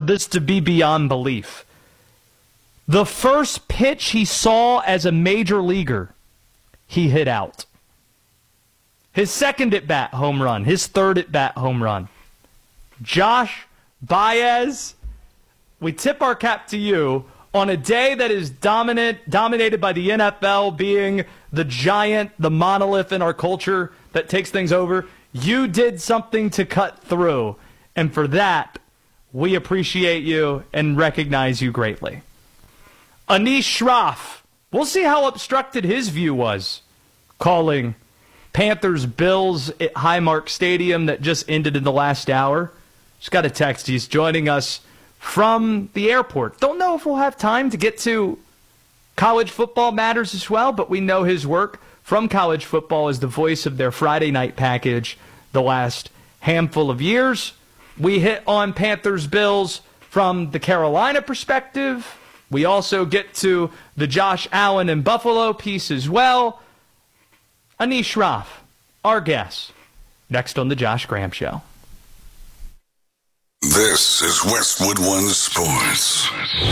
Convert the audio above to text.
this to be beyond belief. The first pitch he saw as a major leaguer, he hit out. His second at-bat, home run. His third at-bat, home run. Josh Baez, we tip our cap to you on a day that is dominated by the NFL being the giant, the monolith in our culture that takes things over. You did something to cut through, and for that, we appreciate you and recognize you greatly. Anish Shroff, we'll see how obstructed his view was, calling Panthers-Bills at Highmark Stadium that just ended in the last hour. Just got a text. He's joining us from the airport. Don't know if we'll have time to get to college football matters as well, but we know his work from college football as the voice of their Friday night package the last handful of years. We hit on Panthers-Bills from the Carolina perspective. We also get to the Josh Allen and Buffalo piece as well. Anish Shroff, our guest, next on The Josh Graham Show. This is Westwood One Sports.